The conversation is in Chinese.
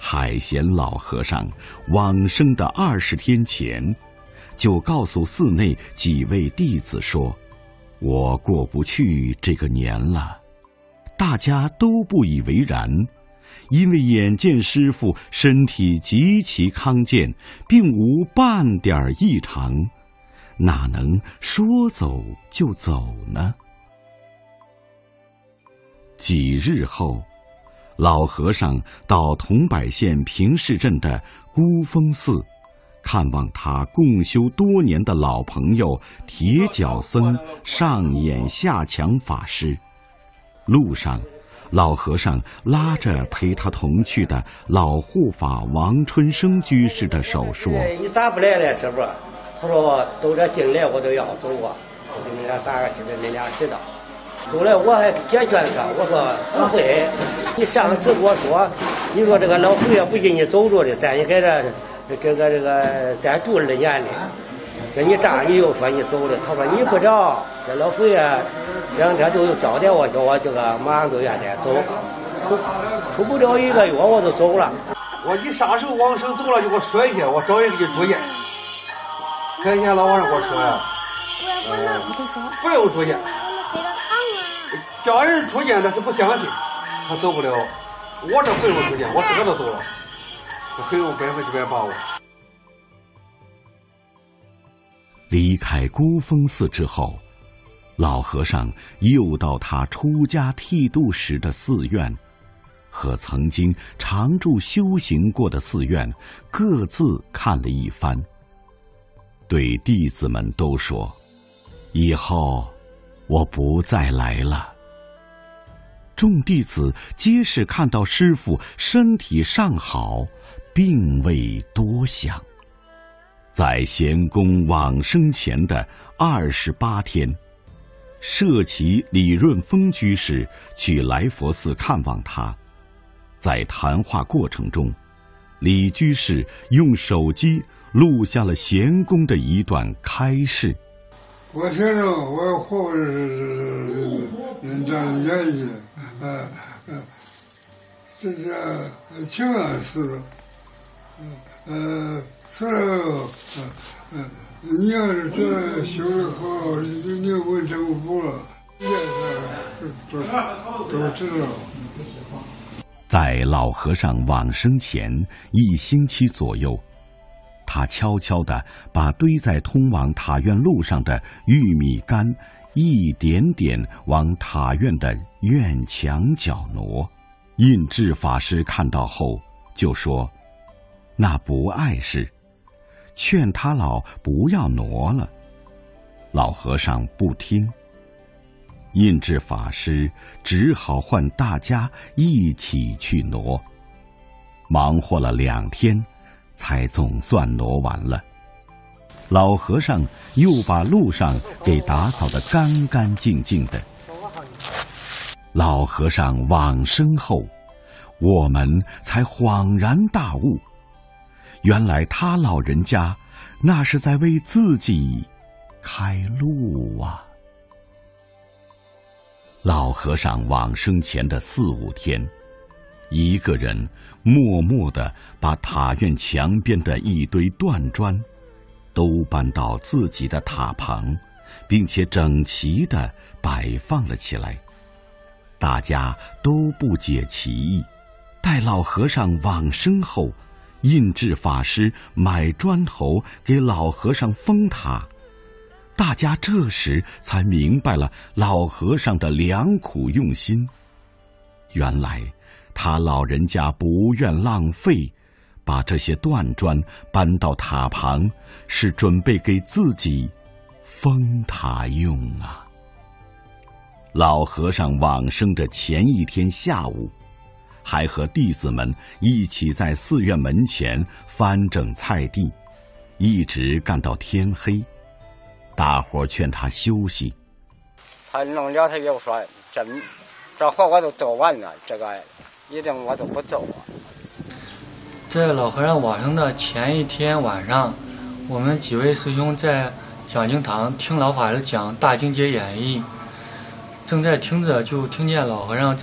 海贤老和尚往生的20天前，就告诉寺内几位弟子说：“我过不去这个年了。”大家都不以为然，因为眼见师父身体极其康健，并无半点异常，哪能说走就走呢？几日后，老和尚到桐柏县平市镇的孤峰寺，看望他共修多年的老朋友铁脚僧上演下强法师。路上，老和尚拉着陪他同去的老护法王春生居士的手说：“ 你咋不来了，师傅？”他说：“都这进来我都要走啊，我给你俩打个知道，你俩知道。”后来我还解劝他，我说：“不会，你上次跟我说，你说这个老佛爷不给你走着的，咱也给这个再住2年的。这你这样你又说你走了。”他说：“你不知道，这老佛爷2天都有交代我，叫我这个马上就愿得走，出不了1个月我就走了。 我你啥时候往生走了就给我说一下，我找人给你住院。前天老和尚给我说呀，不用住院，叫人住院他是不相信，他走不了。我这不用住院，我自个都走了，我很有100%把握。” 离开孤峰寺之后，老和尚又到他出家剃度时的寺院，和曾经常住修行过的寺院各自看了一番，对弟子们都说：“以后我不再来了。”众弟子皆是看到师父身体尚好，并未多想。在贤公往生前的28天，舍其李润峰居士去来佛寺看望他。在谈话过程中，李居士用手机录下了贤公的一段开示：“ 我先生，我活着是这样演绎，这是情感寺，死了，你要是觉得修得好，你问政府了，都知道。” 在老和尚往生前1星期左右，他悄悄地把堆在通往塔院路上的玉米杆一点点往塔院的院墙角挪。印智法师看到后就说：“那不碍事，劝他老不要挪了。”老和尚不听，印智法师只好唤大家一起去挪，忙活了2天，才总算挪完了。老和尚又把路上给打扫得干干净净的。老和尚往生后，我们才恍然大悟，原来他老人家那是在为自己开路啊。老和尚往生前的4、5天，一个人默默地把塔院墙边的一堆断砖都搬到自己的塔旁，并且整齐地摆放了起来。大家都不解其意。待老和尚往生后，印智法师买砖头给老和尚封塔，大家这时才明白了老和尚的良苦用心。原来他老人家不愿浪费，把这些断砖搬到塔旁，是准备给自己封塔用啊。老和尚往生的前1天下午，还和弟子们一起在寺院门前翻整菜地，一直干到天黑。大伙劝他休息， 他弄了，他又说：“这活我都做完了，这个一定我都不做啊。” 在老和尚往生的前1天晚上，我们几位师兄在讲经堂听老法师讲《大经解演义》，正在听着，就听见老和尚